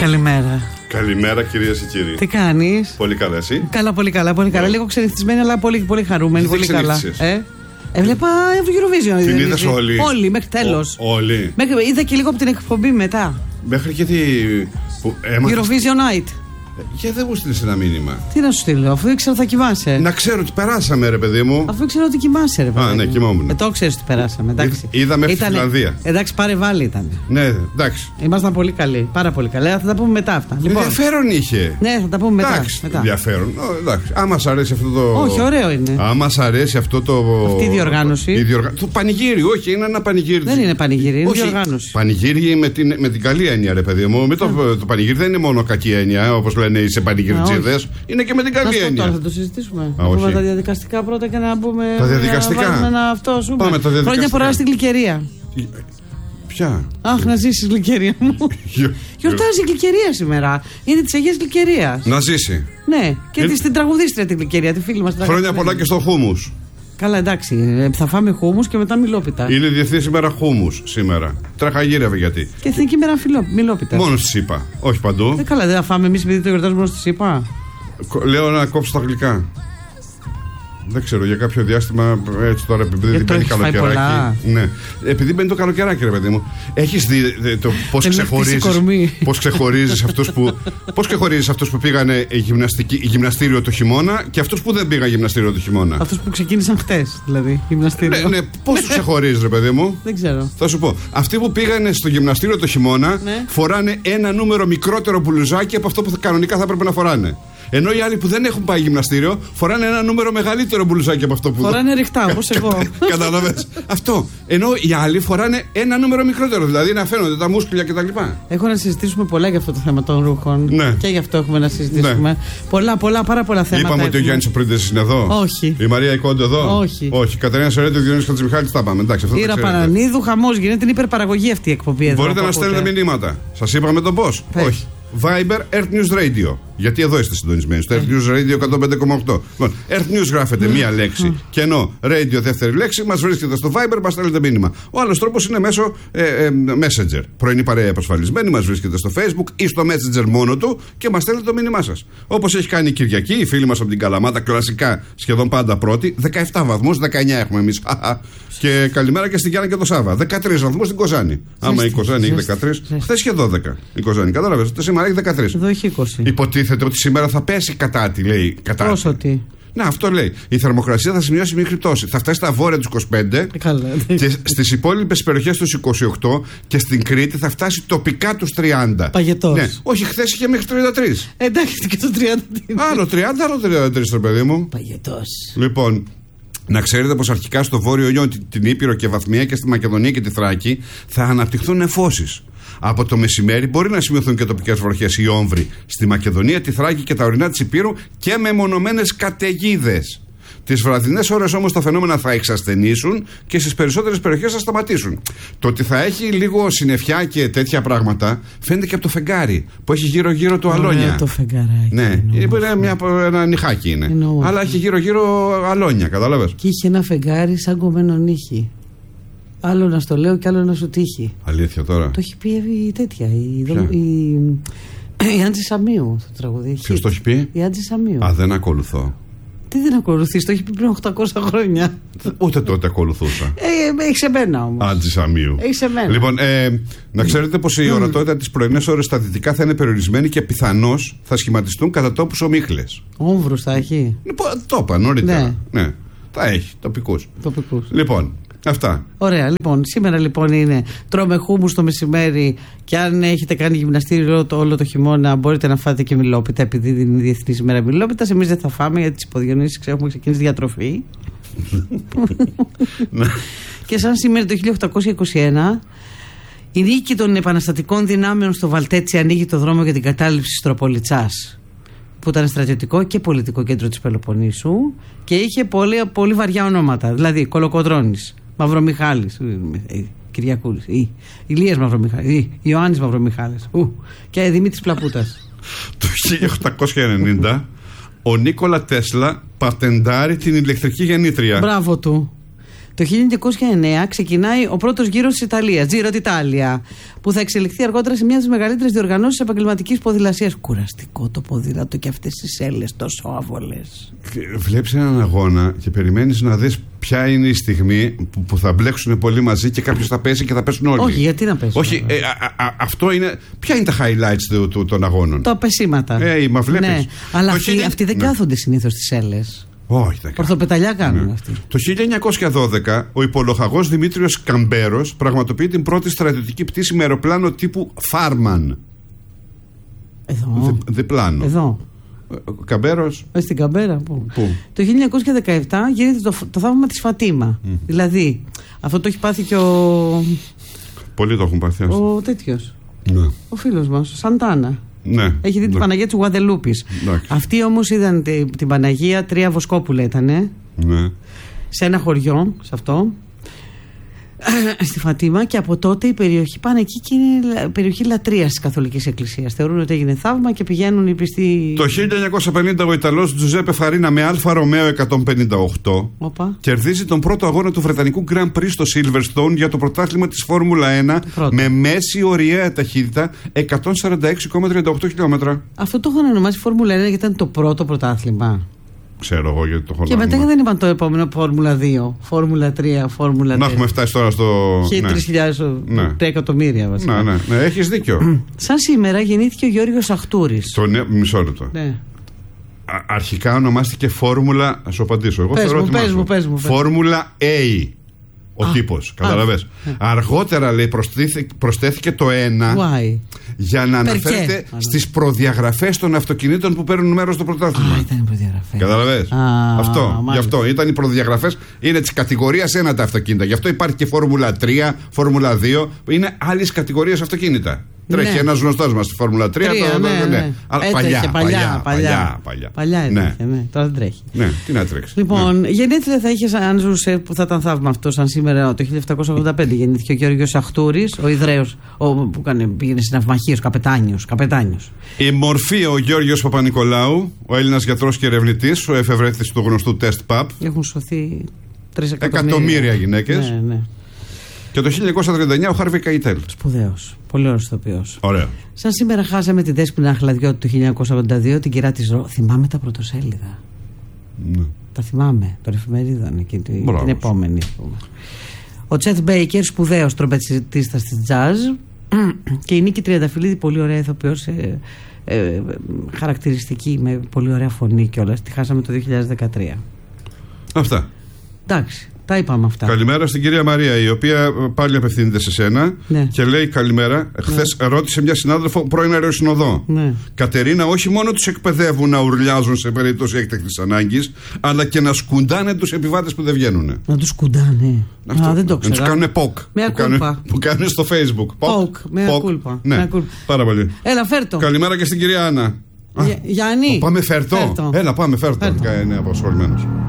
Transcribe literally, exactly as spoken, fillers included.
Καλημέρα. Καλημέρα, κυρίες και κύριοι. Τι κάνεις? Πολύ καλά, εσύ? Καλά, πολύ καλά. Πολύ καλά. Λίγο ξενυχτισμένη, αλλά πολύ, πολύ χαρούμενη. Πολύ καλά. Ε? Έβλεπα Eurovision. Την είδες όλοι? Όλοι, μέχρι τέλος. Ο, όλοι. Μέχρι, είδα και λίγο από την εκπομπή μετά. Μέχρι και τη. Που, Eurovision Night. Και δεν μου στείλεις ένα μήνυμα. Τι να σου στείλω, αφού ήξερα ότι θα κοιμάσαι. Να ξέρω ότι περάσαμε, ρε παιδί μου. Αφού ήξερα ότι κοιμάσαι, ρε παιδί μου. Α, ναι, κοιμόμουν. Ε, το ξέρεις ότι περάσαμε, εντάξει. Είδα μέχρι τη Φιλανδία. Εντάξει, πάρε βάλει ήταν. Ναι, εντάξει. Ήμασταν πολύ καλοί, πάρα πολύ καλοί. Θα τα πούμε μετά αυτά. Λοιπόν, ενδιαφέρον είχε. Ναι, θα τα πούμε μετά. Εντάξει, μετά. ενδιαφέρον. Εντάξει. Άμα σ' αρέσει αυτό το. Όχι, ωραίο είναι. Άμα σ' αρέσει αυτό το. Αυτή η διοργάνωση. Η διοργα... Το πανηγύρι, όχι, είναι ένα πανηγύρι. Δεν είναι πανηγύρι, είναι όχι, διοργάνωση. Πανηγύρι με την, με την καλή έννοια, ρε παιδί μου. Yeah. Το, το πανηγύρι δεν είναι μόνο κακή έννοια, όπως λένε οι σε πανηγυριτζίδες. Είναι και με την καλή έννοια. Τώρα θα το συζητήσουμε. Α, να πούμε τα διαδικαστικά πρώτα και να πούμε. Τα διαδικαστικά. Να ένα αυτό, σου Πάμε τα διαδικαστικά. Χρόνια πολλά στην Γλυκερία. Ποια? Αχ, να ζήσει Γλυκερία μου. Γιορτάζει η Γλυκερία σήμερα. Είναι τη Αγίας Γλυκερίας. Να ζήσει. Ναι, και ε... την τραγουδίστρια τη Γλυκερία, τη φίλη μας. Χρόνια πολλά και στο χούμους. Καλά, εντάξει. Θα φάμε χούμους και μετά μιλόπιτα. Είναι Διεθνής ημέρα χούμους σήμερα. Τραχαγύρευε γιατί. Και Εθνική ημέρα μιλόπιτα. Μόνο στη ΣΥΠΑ. Όχι παντού. Δεν καλά, δεν θα φάμε εμείς επειδή το γιορτάζουμε μόνο στη ΣΥΠΑ. Λέω να κόψω τα γλυκά. Δεν ξέρω, για κάποιο διάστημα έτσι τώρα επειδή δεν μπαίνει καλοκαιράκι. Ναι. Επειδή μπαίνει το καλοκαιράκι, ρε παιδί μου. Έχεις δει το πώς ξεχωρίζεις. Πώς ξεχωρίζεις αυτούς που. Πώς ξεχωρίζεις αυτούς που πήγανε γυμναστήριο το χειμώνα και αυτούς που δεν πήγαν γυμναστήριο το χειμώνα. Αυτούς που ξεκίνησαν χτες, δηλαδή. Γυμναστήριο. Ναι, ναι. Πώς τους ξεχωρίζεις, ρε παιδί μου. Δεν ξέρω. Θα σου πω. Αυτοί που πήγανε στο γυμναστήριο το χειμώνα ναι. φοράνε ένα νούμερο μικρότερο μπλουζάκι από αυτό που κανονικά θα έπρεπε να φοράνε. Ενώ οι άλλοι που δεν έχουν πάει γυμναστήριο φοράνε ένα νούμερο μεγαλύτερο μπλουζάκι από αυτό που. Φοράνε ριχτά, όπως εγώ. Καταλαβαίνεις. Αυτό. Ενώ οι άλλοι φοράνε ένα νούμερο μικρότερο, δηλαδή να φαίνονται τα μούσκουλα κτλ. Έχω να συζητήσουμε πολλά για αυτό το θέμα των ρούχων. Ναι. Και γι' αυτό έχουμε να συζητήσουμε. Ναι. Πολλά, πολλά, πάρα πολλά θέματα. Είπαμε ότι ο Γιάννης ο Πρίντες είναι εδώ. Όχι. Η Μαρία Ικόντο εδώ. Όχι. Όχι. Κατερίνα Σερέτη, ο Διονύσης Χατζημιχάλης, τα πάμε. Εντάξει, αυτό. Ήρα Παρανίδου, χαμός γίνεται, την υπερπαραγωγή αυτή η εκπομπή εδώ. Μπορείτε να στέλνετε μηνύματα. Σας είπαμε το πώς. Όχι. Viber Earth News Radio. Γιατί εδώ είστε συντονισμένοι. Στο Earth News Radio εκατόν πέντε κόμμα οκτώ. Λοιπόν, Earth News γράφετε μία λέξη και ενώ Radio δεύτερη λέξη, μας βρίσκεται στο Viber, μας στέλνετε μήνυμα. Ο άλλος τρόπος είναι μέσω ε, ε, Messenger. Πρωινή παρέα επασφαλισμένη, μας βρίσκεται στο Facebook ή στο Messenger μόνο του και μας στέλνετε το μήνυμά σας. Όπως έχει κάνει η Κυριακή, η φίλη μας από την Καλαμάτα, κλασικά σχεδόν πάντα πρώτη. δεκαεπτά βαθμούς, δεκαεννιά έχουμε εμείς. Και καλημέρα και στην Γιάννα και το Σάβα. δεκατρείς βαθμούς στην Κοζάνη. Άμα η Κοζάνη έχει δεκατρείς, χθες είχε δώδεκα. Η Κοζάνη, κατάλαβες. Σήμερα έχει δεκατρείς. Εδώ έχει είκοσι. Υποτίθεται ότι σήμερα θα πέσει κατά τη, λέει. Κατά Πόσο τι. Να, αυτό λέει. Η θερμοκρασία θα σημειώσει μικρή πτώση. Θα φτάσει στα βόρεια του είκοσι πέντε Καλά. Και στις υπόλοιπες περιοχές του είκοσι οκτώ και στην Κρήτη θα φτάσει τοπικά τους τριάντα. Παγετός. Ναι. Όχι, χθες είχε μέχρι τριάντα τρεις. Εντάξει, και το τριάντα. Άλλο τριάντα, άλλο τριάντα τρεις, το παιδί μου. Παγετός. Λοιπόν, να ξέρετε πως αρχικά στο Βόρειο Ιόνιο, την Ήπειρο και Βαθμία και στη Μακεδονία και τη Θράκη θα αναπτυχθούν νεφώσεις. Από το μεσημέρι μπορεί να σημειωθούν και τοπικές βροχές ή όμβροι στη Μακεδονία, τη Θράκη και τα ορεινά της Υπήρου και μεμονωμένες καταιγίδες. Τις βραδινές ώρες όμως τα φαινόμενα θα εξασθενήσουν και στις περισσότερες περιοχές θα σταματήσουν. Το ότι θα έχει λίγο συννεφιά και τέτοια πράγματα φαίνεται και από το φεγγάρι που έχει γύρω-γύρω του αλόνια. Το φεγγαράκι. Ναι, είναι μια, ένα νυχάκι είναι. Εννοώ. Αλλά έχει γύρω-γύρω αλόνια, κατάλαβες. Και είχε ένα φεγγάρι σαν κομμένο νύχι. Άλλο να στο λέω και άλλο να σου τύχει. Αλήθεια τώρα. Το έχει πει η τέτοια. Η, η, η, η Άντζη Σαμίου το τραγουδί. Ποιος το έχει πει? Η Άντζη Σαμίου. Α, δεν ακολουθώ. Τι δεν ακολουθείς, το έχει πει πριν οκτακόσια χρόνια. Ούτε τότε ακολουθούσα. Ε, έχει εμένα όμως. Άντζη Σαμίου. Έχει εμένα. Λοιπόν, ε, να ξέρετε πως η ορατότητα τις πρωινές ώρες στα δυτικά θα είναι περιορισμένη και πιθανώς θα σχηματιστούν κατά τόπους ομίχλες. Όμβρους θα έχει. Λοιπόν, το είπα νωρίτερα. Ναι. ναι. Θα έχει τοπικούς. Τοπικούς. Λοιπόν. Αυτά. Ωραία, λοιπόν. Σήμερα λοιπόν είναι τρώμε χούμους το μεσημέρι και αν έχετε κάνει γυμναστήριο το, όλο το χειμώνα μπορείτε να φάτε και μιλόπιτα επειδή είναι η Διεθνής ημέρα μιλόπιτας. Εμείς δεν θα φάμε γιατί τις υποδιονύσεις έχουμε ξεκινήσει διατροφή. Και σαν σήμερα το χίλια οκτακόσια είκοσι ένα η νίκη των επαναστατικών δυνάμεων στο Βαλτέτσι ανοίγει το δρόμο για την κατάληψη της Τροπολιτσάς, που ήταν στρατιωτικό και πολιτικό κέντρο της Πελοποννήσου και είχε πολύ, πολύ βαριά ονόματα. Δηλαδή Κολοκοντρώνης, Μαυρομιχάλης, Κυριακούλης, Ηλίας Μαυρομιχάλης, Ιωάννης Μαυρομιχάλης και Δημήτρης Πλαπούτας. Το χίλια οκτακόσια ενενήντα ο Νίκολα Τέσλα πατεντάρει την ηλεκτρική γεννήτρια. Μπράβο του. Το χίλια εννιακόσια εννέα ξεκινάει ο πρώτος γύρος της Ιταλίας, Giro d'Italia, που θα εξελιχθεί αργότερα σε μια από τις μεγαλύτερες διοργανώσεις επαγγελματικής ποδηλασίας. Κουραστικό το ποδήλατο και αυτές τις έλες τόσο άβολες. Βλέπεις έναν αγώνα και περιμένεις να δεις ποια είναι η στιγμή που, που θα μπλέξουν πολύ μαζί και κάποιος θα πέσει και θα πέσουν όλοι. Όχι, γιατί να πέσουν. Όχι, ε, α, α, αυτό είναι. Ποια είναι τα highlights του, του, των αγώνων? Τα πεσήματα. Ε, μα βλέπεις. Ναι, αλλά αυτοί, χίλια... αυτοί δεν ναι. κάθονται συνήθως στις έλες. Όχι, δεν Ορθοπεταλιά κάνουν ναι. αυτοί. Το χίλια εννιακόσια δώδεκα ο υπολοχαγός Δημήτριος Καμπέρος πραγματοποιεί την πρώτη στρατιωτική πτήση με αεροπλάνο τύπου Φάρμαν. Εδώ. Δε, διπλάνο. Εδώ. Καμπέρος. Ε, στην Καμπέρα, πού. πού? Το χίλια εννιακόσια δεκαεπτά γίνεται το, το θαύμα της Φατίμα. Mm. Δηλαδή, αυτό το έχει πάθει και ο. Πολλοί το έχουν πάθει. Ο τέτοιος. Ναι. Ο φίλος μας, ο Σαντάνα. Ναι. Έχει δει την Παναγία της Γουαδελούπης. Αυτοί όμως είδαν την, την Παναγία, τρία Βοσκόπουλα ήτανε. Ναι. Σε ένα χωριό, σε αυτό. Στη Φατίμα, και από τότε η περιοχή πάνε εκεί και είναι περιοχή λατρείας της Καθολικής Εκκλησίας. Θεωρούν ότι έγινε θαύμα και πηγαίνουν οι πιστοί. Το χίλια εννιακόσια πενήντα ο Ιταλός Τζουζέπε Φαρίνα με Αλφα Ρωμαίο εκατόν πενήντα οκτώ Οπα. κερδίζει τον πρώτο αγώνα του Βρετανικού Grand Prix στο Silverstone για το πρωτάθλημα της Φόρμουλα ένα με μέση ωριαία ταχύτητα εκατόν σαράντα έξι κόμμα τριάντα οκτώ χιλιόμετρα. Αυτό το είχαν ονομάσει Φόρμουλα ένα γιατί ήταν το πρώτο πρωτάθλημα. Ξέρω εγώ γιατί το έχω. Και μετά δεν είπαν το επόμενο Φόρμουλα δύο, Φόρμουλα τρία, Φόρμουλα τέσσερα. Να έχουμε φτάσει τώρα στο. τρεις χιλιάδες ναι. εκατομμύρια βασικά. Ναι, ναι, ναι, έχεις δίκιο. Σαν σήμερα γεννήθηκε ο Γιώργος Αχτούρης. Το νέο, μισό λεπτό. Ναι. Α, αρχικά ονομάστηκε Φόρμουλα. Θα σου απαντήσω. Εγώ πες θεωρώ μου, ότι πες μου, πες μου, πες. Φόρμουλα A. Ο τύπος, καταλαβες. Αργότερα λέει προσθέθηκε το ένα Why? για να αναφέρεται στις προδιαγραφές των αυτοκινήτων που παίρνουν μέρος στο πρωτάθλημα. Α, ήταν οι προδιαγραφές. Καταλαβες. Αυτό, γι' αυτό ήταν οι προδιαγραφές, είναι της κατηγορίας ένα τα αυτοκίνητα. Γι' αυτό υπάρχει και Φόρμουλα τρία, Φόρμουλα δύο, είναι άλλης κατηγορίας αυτοκίνητα. Τρέχει ναι. ένας γνωστός μας στη Φόρμουλα τρία. τρία το, ναι, ναι, ναι. Αλλά παλιά, παλιά, παλιά, παλιά. Παλιά έτρεχε, ναι. ναι. Τώρα δεν τρέχει. Ναι, τι να τρέξει. Λοιπόν, ναι. γεννήθλια θα είχε, αν ζούσε, που θα ήταν θαύμα αυτό, σαν σήμερα, το χίλια επτακόσια ογδόντα πέντε γεννήθηκε ο Γιώργος Αχτούρης, ο Ιδραίος, ο, που κάνε, πήγαινε στην ναυμαχία, ο καπετάνιος, καπετάνιος. Η μορφή ο Γιώργος Παπα-Νικολάου, ο Έλληνας γιατρός και ερευνητής, ο εφευρέτης του γνωστού τεστ παπ. Έχουν σωθεί τρεις εκατομμύρια, εκατομμύρια γυναίκες. Ναι, ναι. Και το χίλια εννιακόσια τριάντα εννέα ο Χάρβι Καϊτέλ. Σπουδαίος. Πολύ ωραίος ηθοποιός. Ωραίο. Σαν σήμερα χάσαμε τη Δέσποινα Χλαδιώτη του χίλια εννιακόσια ογδόντα δύο, την κυρά της Ρο. Θυμάμαι τα πρωτοσέλιδα. Ναι. Τα θυμάμαι. Των εφημερίδων εκεί, την, την επόμενη. Ο Τσέτ Μπέικερ, σπουδαίος τρομπετσιστής της τζαζ. Και η Νίκη Τριανταφυλλίδη, πολύ ωραία ηθοποιός. Ε, ε, χαρακτηριστική, με πολύ ωραία φωνή κιόλας. Τη χάσαμε το δύο χιλιάδες δεκατρία. Αυτά. Εντάξει. Τα είπαμε αυτά. Καλημέρα στην κυρία Μαρία, η οποία πάλι απευθύνεται σε σένα ναι. και λέει καλημέρα. Χθες ναι. ρώτησε μια συνάδελφο πρώην αεροσυνοδό. Ναι. Κατερίνα, όχι μόνο τους εκπαιδεύουν να ουρλιάζουν σε περίπτωση έκτακτης ανάγκης, αλλά και να σκουντάνε τους επιβάτες που δεν βγαίνουν. Να τους σκουντάνε. Αυτό. Α, δεν το ξέρω. Να τους κάνουν ποκ. Μια που, κάνουν, που κάνουν στο Facebook. Ποκ. Μια κούλπα. Ναι. Πάρα πολύ. Έλα, φέρτο. Καλημέρα και στην κυρία Άννα. Γιάννη. Πάμε φέρτο. Έλα, πάμε φέρτο. Είναι απασχολημένος.